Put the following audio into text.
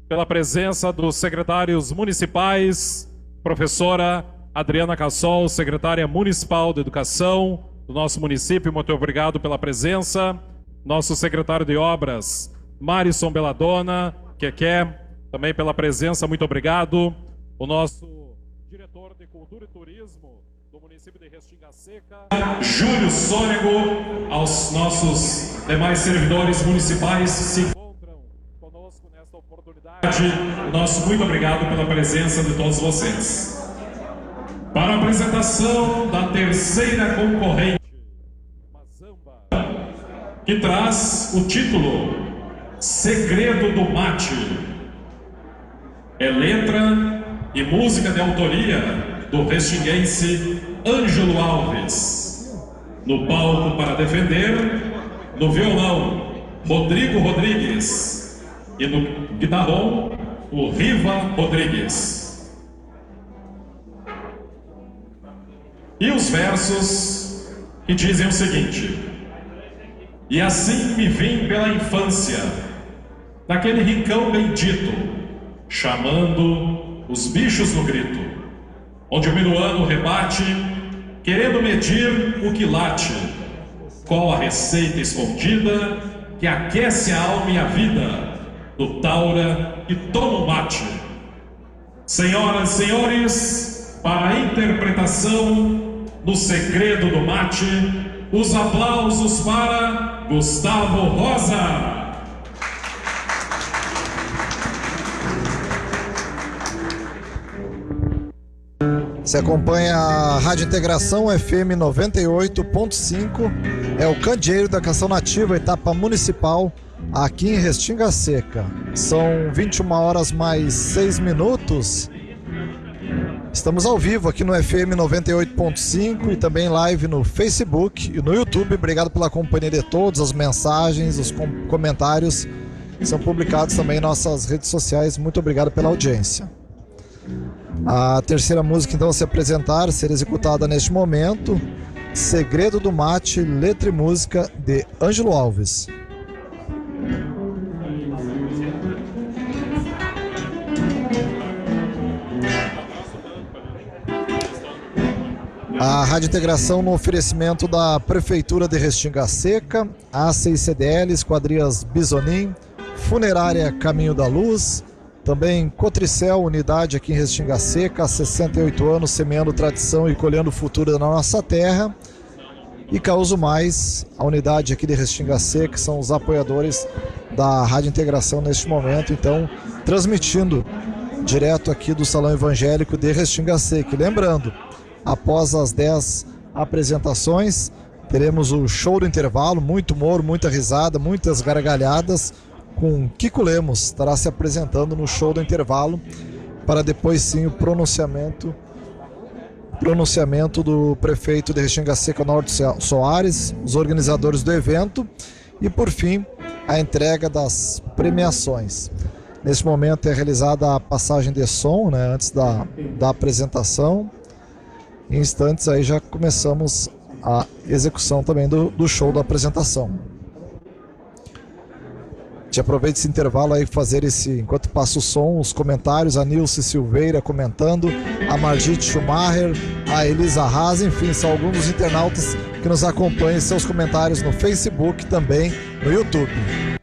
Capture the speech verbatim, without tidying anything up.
pela presença dos secretários municipais, professora Adriana Cassol, secretária municipal de Educação do nosso município, muito obrigado pela presença. Nosso secretário de Obras, Marison Belladonna, que quer, também pela presença, muito obrigado. O nosso diretor de Cultura e Turismo do município de Restinga Seca, Júlio Sônego, aos nossos demais servidores municipais que se encontram conosco nesta oportunidade. Nosso muito obrigado pela presença de todos vocês. Para a apresentação da terceira concorrente, Mazamba, que traz o título Segredo do Mate. É letra e música de autoria do restinguense Ângelo Alves. No palco para defender, no violão, Rodrigo Rodrigues. E no guitarrão, o Riva Rodrigues. E os versos que dizem o seguinte: e assim me vim pela infância, naquele rincão bendito, chamando os bichos no grito, onde o minuano rebate, querendo medir o quilate, qual a receita escondida que aquece a alma e a vida do taura e toma o mate. Senhoras e senhores, para a interpretação do Segredo do Mate, os aplausos para Gustavo Rosa. Você acompanha a Rádio Integração F M noventa e oito ponto cinco, é o Candeeiro da Canção Nativa, etapa municipal, aqui em Restinga Seca. São vinte e uma horas mais seis minutos. Estamos ao vivo aqui no F M noventa e oito ponto cinco e também live no Facebook e no YouTube. Obrigado pela companhia de todos, as mensagens, os com comentários são publicados também em nossas redes sociais. Muito obrigado pela audiência. A terceira música então a se apresentar, ser executada neste momento, Segredo do Mate, letra e música de Ângelo Alves. A Rádio Integração no oferecimento da Prefeitura de Restinga Seca, A C I C D L, Esquadrias Bisonim, Funerária Caminho da Luz, também Cotricel, unidade aqui em Restinga Seca, há sessenta e oito anos, semeando tradição e colhendo o futuro da nossa terra. E Causo Mais, a unidade aqui de Restinga Seca, que são os apoiadores da Rádio Integração neste momento, então transmitindo direto aqui do Salão Evangélico de Restinga Seca. E lembrando, após as dez apresentações, teremos o show do intervalo, muito humor, muita risada, muitas gargalhadas, com Kiko Lemos, estará se apresentando no show do intervalo, para depois sim o pronunciamento, pronunciamento do prefeito de Restinga Seca, Norte Soares, os organizadores do evento, e por fim a entrega das premiações. Nesse momento é realizada a passagem de som, né, antes da, da apresentação. Em instantes aí já começamos a execução também do, do show da apresentação. Te aproveite esse intervalo aí fazer esse, enquanto passa o som, os comentários, a Nilce Silveira comentando, a Margit Schumacher, a Elisa Haas, enfim, são alguns dos internautas que nos acompanham em seus comentários no Facebook e também no YouTube.